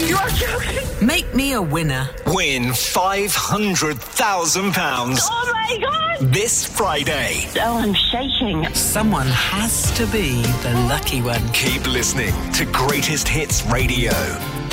You are joking. Make me a winner. Win £500,000. Oh my God. This Friday. Oh, I'm shaking. Someone has to be the lucky one. Keep listening to Greatest Hits Radio.